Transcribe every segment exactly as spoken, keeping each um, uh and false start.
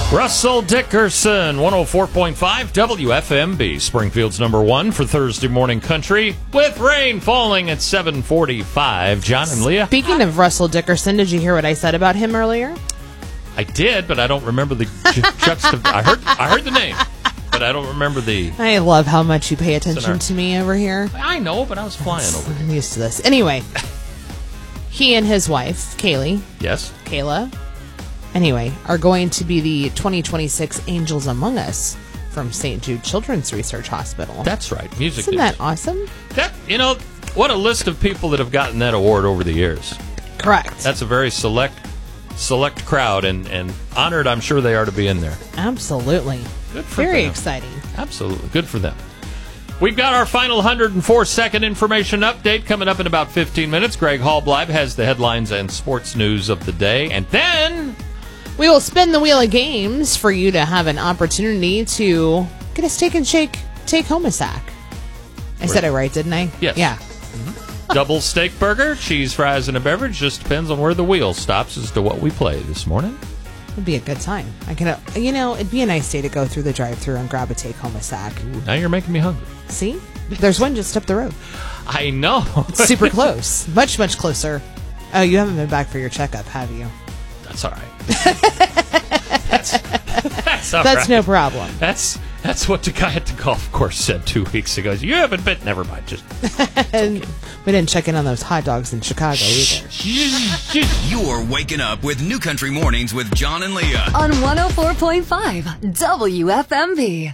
Russell Dickerson, one oh four point five W F M B, Springfield's number one for Thursday morning country, with rain falling at seven forty-five. John and Leah. Speaking of Russell Dickerson, did you hear what I said about him earlier? I did, but I don't remember the ju- juxtap- I heard, I heard the name, but I don't remember the. I love how much you pay attention Scenario. to me over here. I know, but I was flying over here. I'm used to this. Anyway, he and his wife, Kaylee, Yes. Kayla, anyway, are going to be the twenty twenty-six Angels Among Us from Saint Jude Children's Research Hospital. That's right. Music. Isn't news. that awesome? That, you know, what a list of people that have gotten that award over the years. Correct. That's a very select select crowd, and, and honored I'm sure they are to be in there. Absolutely. Good for Very them. exciting. Absolutely. Good for them. We've got our final one hundred four second information update coming up in about fifteen minutes. Greg Hallbleib has the headlines and sports news of the day. And then we will spin the wheel of games for you to have an opportunity to get a steak and shake take home a sack. I said it right, didn't I? Yes. Yeah. double steak burger, cheese fries, and a beverage. Just depends on where the wheel stops as to what we play this morning. It'd be a good time. I can, uh, you know, it'd be a nice day to go through the drive-thru and grab a take home a sack. Ooh, now you're making me hungry. See? There's one just up the road. I know. It's super close. Much, much closer. Oh, you haven't been back for your checkup, have you? That's all right. that's that's all That's right. no problem. That's that's what the guy at the golf course said two weeks ago. You haven't been. Never mind. Just And we didn't check in on those hot dogs in Chicago either. You're waking up with New Country Mornings with John and Leah on one oh four point five W F M B.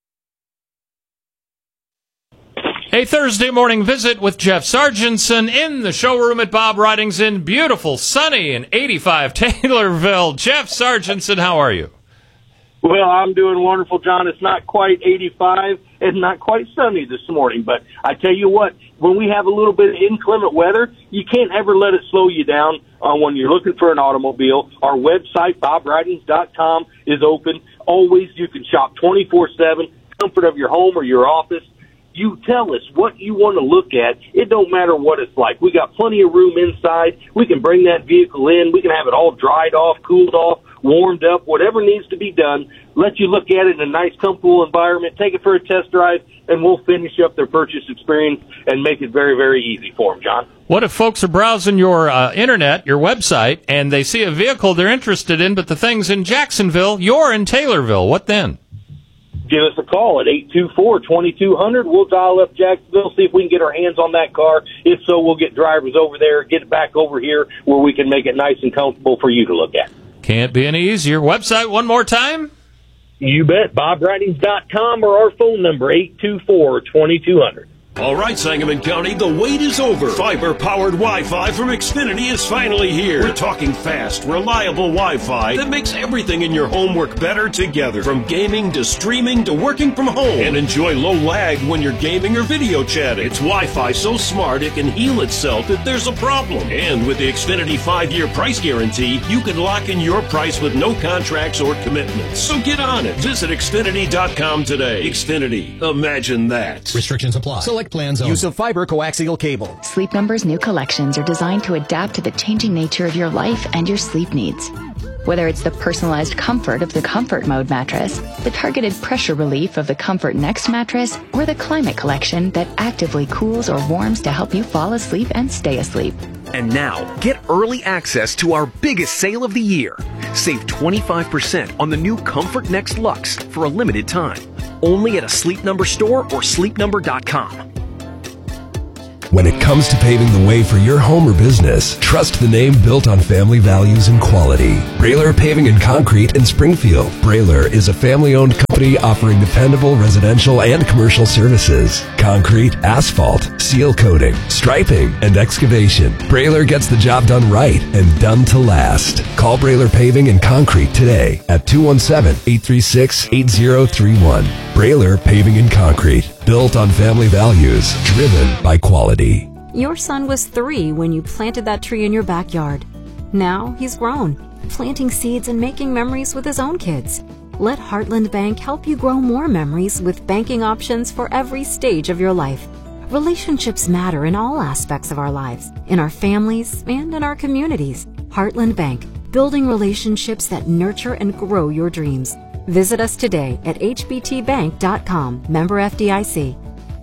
A Thursday morning visit with Jeff Sargentson in the showroom at Bob Ridings in beautiful, sunny, and eighty-five Taylorville. Jeff Sargentson, how are you? Well, I'm doing wonderful, John. It's not quite eighty-five and not quite sunny this morning, but I tell you what, when we have a little bit of inclement weather, you can't ever let it slow you down uh, when you're looking for an automobile. Our website, bob ridings dot com, is open. Always, you can shop twenty-four seven, comfort of your home or your office. You tell us what you want to look at. It don't matter what it's like. We got plenty of room inside. We can bring that vehicle in. We can have it all dried off, cooled off, warmed up, whatever needs to be done. Let you look at it in a nice, comfortable environment. Take it for a test drive, and we'll finish up their purchase experience and make it very, very easy for them, John. What if folks are browsing your uh, internet, your website, and they see a vehicle they're interested in, but the thing's in Jacksonville, you're in Taylorville? What then? Give us a call at eight two four, two two zero zero. We'll dial up Jacksonville, see if we can get our hands on that car. If so, we'll get drivers over there, get it back over here where we can make it nice and comfortable for you to look at. Can't be any easier. Website one more time? You bet. bob ridings dot com or our phone number, eight two four, two two zero zero. All right, Sangamon County, the wait is over. Fiber-powered Wi-Fi from Xfinity is finally here. We're talking fast, reliable Wi-Fi that makes everything in your home work better together. From gaming to streaming to working from home. And enjoy low lag when you're gaming or video chatting. It's Wi-Fi so smart it can heal itself if there's a problem. And with the Xfinity five-year price guarantee, you can lock in your price with no contracts or commitments. So get on it. Visit Xfinity dot com today. Xfinity. Imagine that. Restrictions apply. Select plans only. Use of fiber coaxial cable. Sleep Number's new collections are designed to adapt to the changing nature of your life and your sleep needs. Whether it's the personalized comfort of the Comfort Mode mattress, the targeted pressure relief of the Comfort Next mattress, or the Climate Collection that actively cools or warms to help you fall asleep and stay asleep. And now, get early access to our biggest sale of the year. Save twenty-five percent on the new Comfort Next Luxe for a limited time. Only at a Sleep Number store or sleep number dot com. When it comes to paving the way for your home or business, trust the name built on family values and quality. Brailer Paving and Concrete in Springfield. Brailer is a family-owned company offering dependable residential and commercial services. Concrete, asphalt, seal coating, striping, and excavation. Brailer gets the job done right and done to last. Call Brailer Paving and Concrete today at two one seven, eight three six, eight zero three one. Brailer Paving and Concrete. Built on family values, driven by quality. Your son was three when you planted that tree in your backyard. Now he's grown, planting seeds and making memories with his own kids. Let Heartland Bank help you grow more memories with banking options for every stage of your life. Relationships matter in all aspects of our lives, in our families and in our communities. Heartland Bank, building relationships that nurture and grow your dreams. Visit us today at h b t bank dot com. Member F D I C.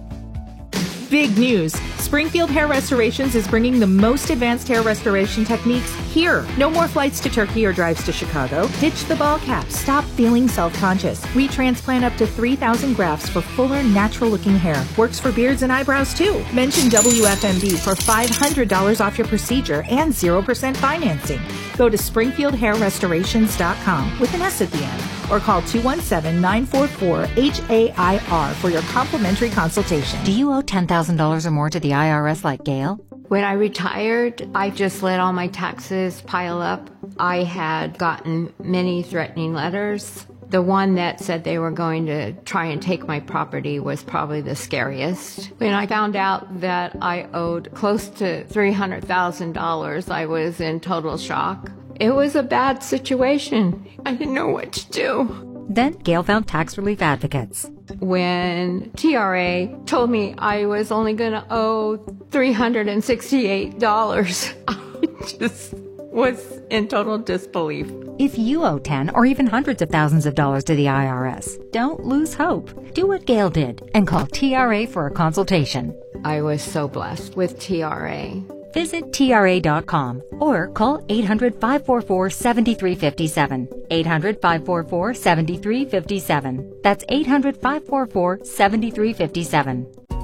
Big news. Springfield Hair Restorations is bringing the most advanced hair restoration techniques here. No more flights to Turkey or drives to Chicago. Ditch the ball cap. Stop feeling self-conscious. We transplant up to three thousand grafts for fuller, natural-looking hair. Works for beards and eyebrows, too. Mention W F M B for five hundred dollars off your procedure and zero percent financing. Go to springfield hair restorations dot com with an S at the end or call two one seven, nine four four, H A I R for your complimentary consultation. Do you owe ten thousand dollars or more to the I R S like Gail? When I retired, I just let all my taxes pile up. I had gotten many threatening letters. The one that said they were going to try and take my property was probably the scariest. When I found out that I owed close to three hundred thousand dollars, I was in total shock. It was a bad situation. I didn't know what to do. Then Gail found tax relief advocates. When T R A told me I was only going to owe three hundred sixty-eight dollars, I just was in total disbelief. If you owe ten or even hundreds of thousands of dollars to the I R S, don't lose hope. Do what Gail did and call T R A for a consultation. I was so blessed with T R A. Visit T R A dot com or call eight hundred, five four four, seven three five seven. eight hundred, five four four, seven three five seven. That's eight hundred, five four four, seven three five seven.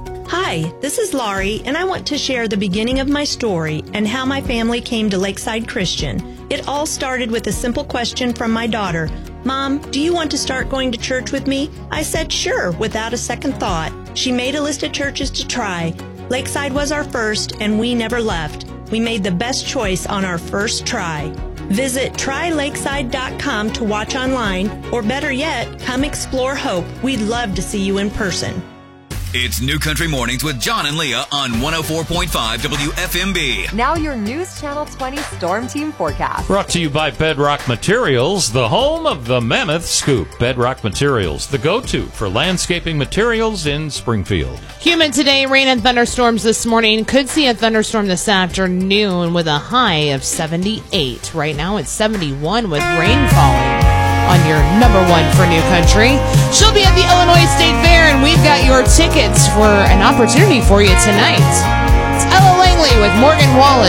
Hi, this is Laurie, and I want to share the beginning of my story and how my family came to Lakeside Christian. It all started with a simple question from my daughter. Mom, do you want to start going to church with me? I said sure, without a second thought. She made a list of churches to try. Lakeside was our first, and we never left. We made the best choice on our first try. Visit try lakeside dot com to watch online, or better yet, come explore Hope. We'd love to see you in person. It's New Country Mornings with John and Leah on one oh four point five W F M B. Now your News Channel twenty Storm Team forecast. Brought to you by Bedrock Materials, the home of the Mammoth Scoop. Bedrock Materials, the go-to for landscaping materials in Springfield. Humid today, rain and thunderstorms this morning. Could see a thunderstorm this afternoon with a high of seventy-eight. Right now it's seventy-one with rain falling. On your number one for New Country. She'll be at the Illinois State Fair, and we've got your tickets for an opportunity for you tonight. It's Ella Langley with Morgan Wallace.